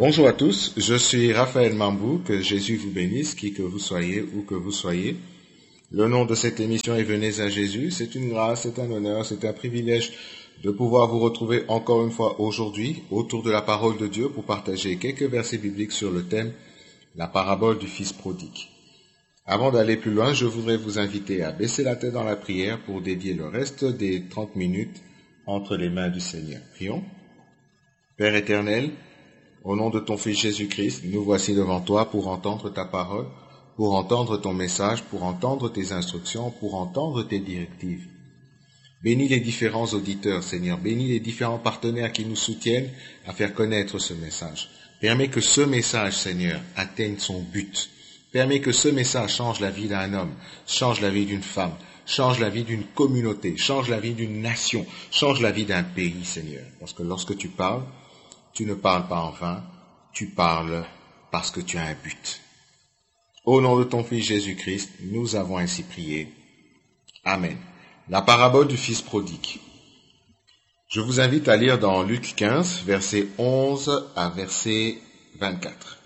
Bonjour à tous, je suis Raphaël Mambou, que Jésus vous bénisse, qui que vous soyez, où que vous soyez. Le nom de cette émission est Venez à Jésus. C'est une grâce, c'est un honneur, c'est un privilège de pouvoir vous retrouver encore une fois aujourd'hui autour de la parole de Dieu pour partager quelques versets bibliques sur le thème la parabole du Fils prodigue. Avant d'aller plus loin, je voudrais vous inviter à baisser la tête dans la prière pour dédier le reste des trente minutes entre les mains du Seigneur. Prions. Père éternel, au nom de ton Fils Jésus-Christ, nous voici devant toi pour entendre ta parole, pour entendre ton message, pour entendre tes instructions, pour entendre tes directives. Bénis les différents auditeurs, Seigneur, bénis les différents partenaires qui nous soutiennent à faire connaître ce message. Permets que ce message, Seigneur, atteigne son but. Permets que ce message change la vie d'un homme, change la vie d'une femme, change la vie d'une communauté, change la vie d'une nation, change la vie d'un pays, Seigneur. Parce que lorsque tu parles, tu ne parles pas en vain, tu parles parce que tu as un but. Au nom de ton Fils Jésus-Christ, nous avons ainsi prié. Amen. La parabole du Fils prodigue. Je vous invite à lire dans Luc quinze, versets onze à verset vingt-quatre.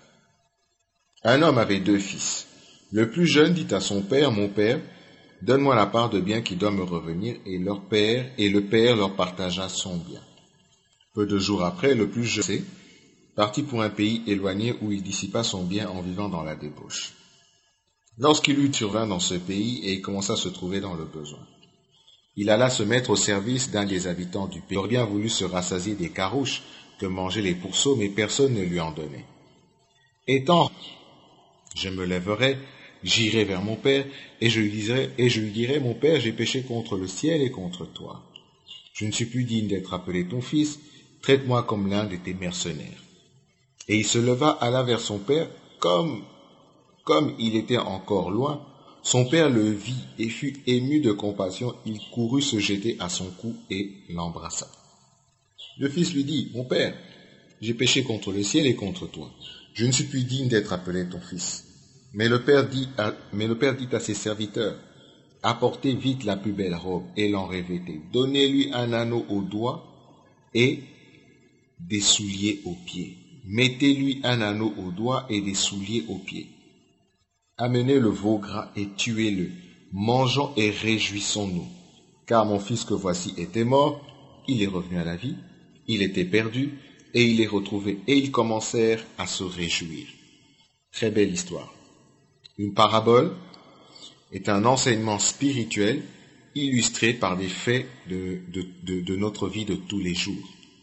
Un homme avait deux fils. Le plus jeune dit à son père, « Mon père, donne-moi la part de bien qui doit me revenir. » Et leur père, et le père leur partagea son bien. Peu de jours après, le plus jeune partit pour un pays éloigné où il dissipa son bien en vivant dans la débauche. Lorsqu'il eut survint dans ce pays et il commença à se trouver dans le besoin, il alla se mettre au service d'un des habitants du pays. Il aurait bien voulu se rassasier des carouches que mangeaient les pourceaux, mais personne ne lui en donnait. Étant, je me lèverai, j'irai vers mon père, et je lui dirai, et je lui dirai, mon père, j'ai péché contre le ciel et contre toi. Je ne suis plus digne d'être appelé ton fils, traite-moi comme l'un de tes mercenaires. Et il se leva, alla vers son père, comme, comme il était encore loin. Son père le vit et fut ému de compassion, il courut se jeter à son cou et l'embrassa. Le fils lui dit, mon père, j'ai péché contre le ciel et contre toi. Je ne suis plus digne d'être appelé ton fils. Mais le père dit à, mais le père dit à ses serviteurs, apportez vite la plus belle robe et l'en revêtez. Donnez-lui un anneau au doigt et des souliers aux pieds. Mettez-lui un anneau au doigt et des souliers aux pieds. Amenez le veau gras et tuez-le. Mangeons et réjouissons-nous. Car mon fils que voici était mort, il est revenu à la vie, il était perdu et il est retrouvé. Et ils commencèrent à se réjouir. Très belle histoire. Une parabole est un enseignement spirituel illustré par des faits de, de, de, de notre vie de tous les jours.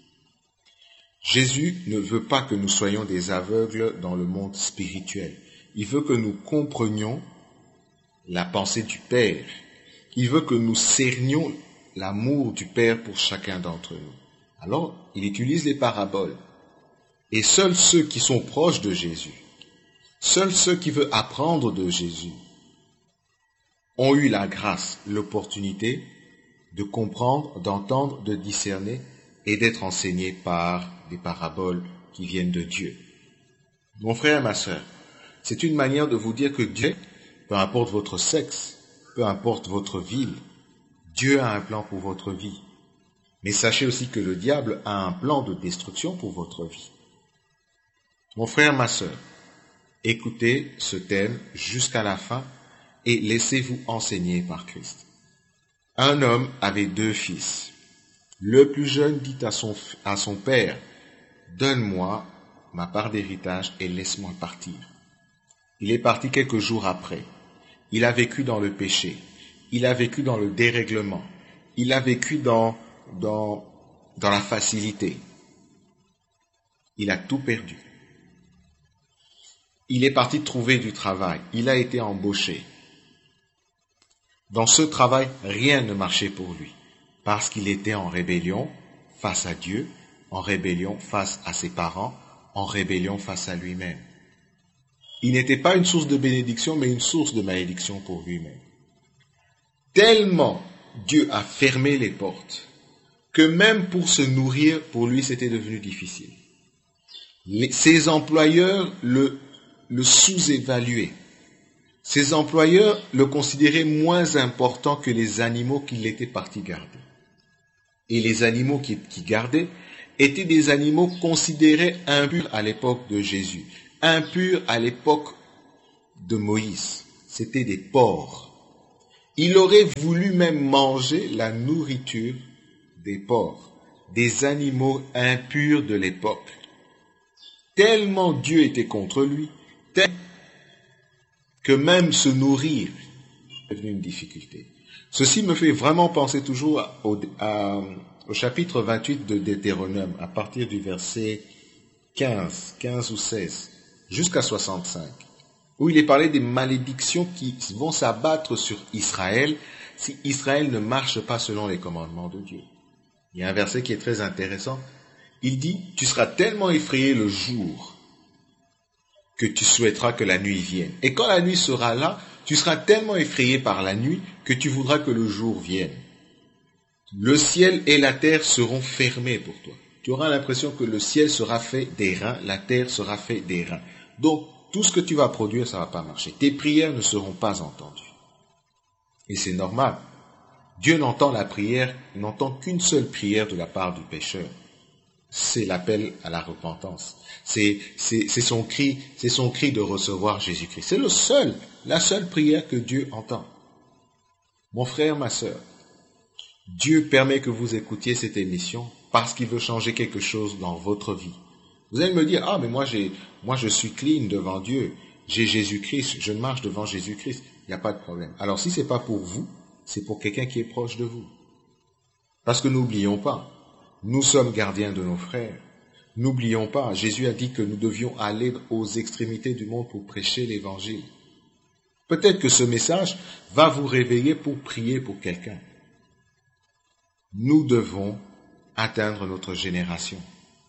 Jésus ne veut pas que nous soyons des aveugles dans le monde spirituel. Il veut que nous comprenions la pensée du Père. Il veut que nous cernions l'amour du Père pour chacun d'entre nous. Alors, il utilise les paraboles. Et seuls ceux qui sont proches de Jésus, seuls ceux qui veulent apprendre de Jésus, ont eu la grâce, l'opportunité de comprendre, d'entendre, de discerner et d'être enseignés par des paraboles qui viennent de Dieu. Mon frère et ma sœur, c'est une manière de vous dire que Dieu, peu importe votre sexe, peu importe votre ville, Dieu a un plan pour votre vie. Mais sachez aussi que le diable a un plan de destruction pour votre vie. Mon frère, ma sœur, écoutez ce thème jusqu'à la fin et laissez-vous enseigner par Christ. Un homme avait deux fils. Le plus jeune dit à son, à son père, « Donne-moi ma part d'héritage et laisse-moi partir. » Il est parti quelques jours après. Il a vécu dans le péché. Il a vécu dans le dérèglement. Il a vécu dans, dans, dans la facilité. Il a tout perdu. Il est parti trouver du travail. Il a été embauché. Dans ce travail, rien ne marchait pour lui, parce qu'il était en rébellion face à Dieu, en rébellion face à ses parents, en rébellion face à lui-même. Il n'était pas une source de bénédiction, mais une source de malédiction pour lui-même. Tellement Dieu a fermé les portes, que même pour se nourrir, pour lui, c'était devenu difficile. Les, ses employeurs le, le sous-évaluaient. Ses employeurs le considéraient moins important que les animaux qu'il était parti garder. Et les animaux qu'il qui gardait étaient des animaux considérés impurs à l'époque de Jésus, impurs à l'époque de Moïse. C'était des porcs. Il aurait voulu même manger la nourriture des porcs, des animaux impurs de l'époque. Tellement Dieu était contre lui, tel que même se nourrir est devenu une difficulté. Ceci me fait vraiment penser toujours au, à, au chapitre vingt-huit de Deutéronome, à partir du verset quinze, quinze ou seize, jusqu'à soixante-cinq, où il est parlé des malédictions qui vont s'abattre sur Israël si Israël ne marche pas selon les commandements de Dieu. Il y a un verset qui est très intéressant. Il dit, tu seras tellement effrayé le jour que tu souhaiteras que la nuit vienne. Et quand la nuit sera là, tu seras tellement effrayé par la nuit que tu voudras que le jour vienne. Le ciel et la terre seront fermés pour toi. Tu auras l'impression que le ciel sera fait d'airain, la terre sera fait d'airain. Donc, tout ce que tu vas produire, ça ne va pas marcher. Tes prières ne seront pas entendues. Et c'est normal. Dieu n'entend la prière, il n'entend qu'une seule prière de la part du pécheur. C'est l'appel à la repentance. C'est, c'est, c'est son cri, c'est son cri de recevoir Jésus-Christ. C'est le seul, la seule prière que Dieu entend. Mon frère, ma sœur, Dieu permet que vous écoutiez cette émission parce qu'il veut changer quelque chose dans votre vie. Vous allez me dire, ah, mais moi, j'ai, moi, je suis clean devant Dieu. J'ai Jésus-Christ, je marche devant Jésus-Christ. Il n'y a pas de problème. Alors, si ce n'est pas pour vous, c'est pour quelqu'un qui est proche de vous. Parce que n'oublions pas, nous sommes gardiens de nos frères. N'oublions pas, Jésus a dit que nous devions aller aux extrémités du monde pour prêcher l'évangile. Peut-être que ce message va vous réveiller pour prier pour quelqu'un. Nous devons atteindre notre génération.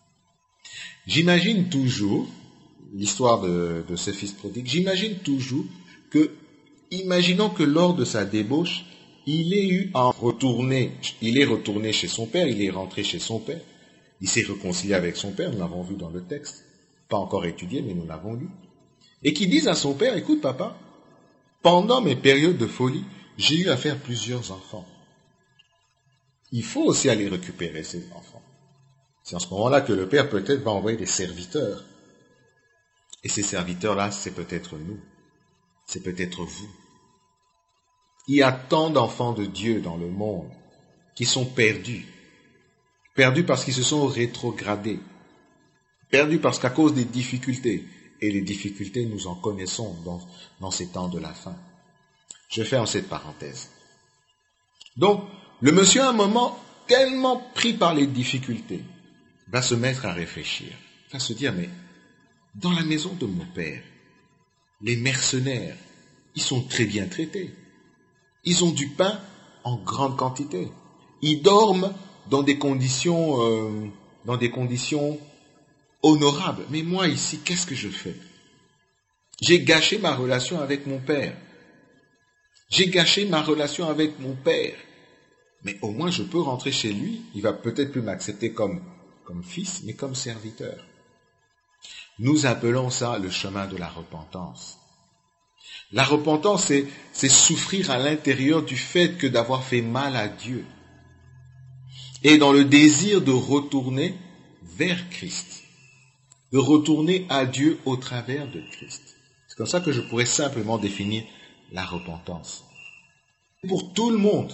J'imagine toujours, l'histoire de, de ce fils prodigue, j'imagine toujours que, imaginons que lors de sa débauche, il est eu à retourner, il est retourné chez son père, il est rentré chez son père, il s'est réconcilié avec son père, nous l'avons vu dans le texte, pas encore étudié, mais nous l'avons lu, et qu'il dise à son père, écoute papa, pendant mes périodes de folie, j'ai eu à faire plusieurs enfants. Il faut aussi aller récupérer ces enfants. C'est en ce moment-là que le père peut-être va envoyer des serviteurs. Et ces serviteurs-là, c'est peut-être nous, c'est peut-être vous. Il y a tant d'enfants de Dieu dans le monde qui sont perdus. Perdus parce qu'ils se sont rétrogradés. Perdus parce qu'à cause des difficultés, et les difficultés, nous en connaissons dans, dans ces temps de la fin. Je ferme cette parenthèse. Donc, le monsieur, à un moment, tellement pris par les difficultés, va se mettre à réfléchir, va se dire, mais dans la maison de mon père, les mercenaires, ils sont très bien traités. Ils ont du pain en grande quantité. Ils dorment dans des conditions, euh, dans des conditions honorables. Mais moi ici, qu'est-ce que je fais? J'ai gâché ma relation avec mon père. J'ai gâché ma relation avec mon père. Mais au moins je peux rentrer chez lui. Il va peut-être plus m'accepter comme, comme fils, mais comme serviteur. Nous appelons ça le chemin de la repentance. La repentance, c'est, c'est souffrir à l'intérieur du fait que d'avoir fait mal à Dieu. Et dans le désir de retourner vers Christ. De retourner à Dieu au travers de Christ. C'est comme ça que je pourrais simplement définir la repentance. Pour tout le monde.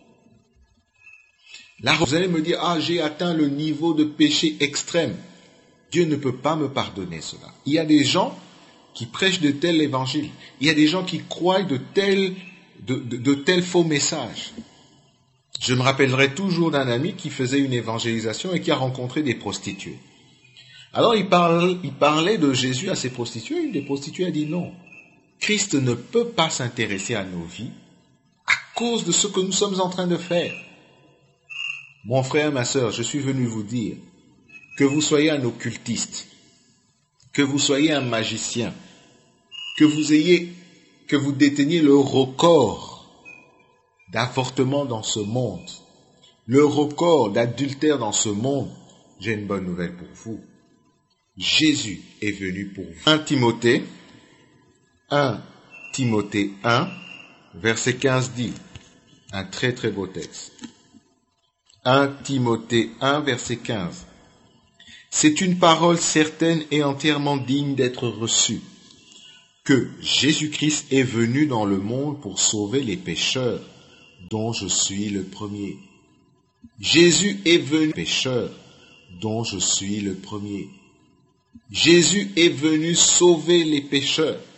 Là, vous allez me dire, ah, j'ai atteint le niveau de péché extrême. Dieu ne peut pas me pardonner cela. Il y a des gens qui prêchent de tels évangiles. Il y a des gens qui croient de tels, de, de, de tels faux messages. Je me rappellerai toujours d'un ami qui faisait une évangélisation et qui a rencontré des prostituées. Alors il, parle, il parlait de Jésus à ces prostituées. Une des prostituées a dit non. Christ ne peut pas s'intéresser à nos vies à cause de ce que nous sommes en train de faire. Mon frère, ma sœur, je suis venu vous dire que vous soyez un occultiste, que vous soyez un magicien, que vous ayez, que vous déteniez le record d'avortement dans ce monde, le record d'adultère dans ce monde, j'ai une bonne nouvelle pour vous. Jésus est venu pour vous. un Timothée, un Timothée un, verset quinze dit, un très très beau texte. un Timothée un, verset quinze. C'est une parole certaine et entièrement digne d'être reçue, que Jésus-Christ est venu dans le monde pour sauver les pécheurs, dont je suis le premier. Jésus est venu pécheur, dont je suis le premier. Jésus est venu sauver les pécheurs.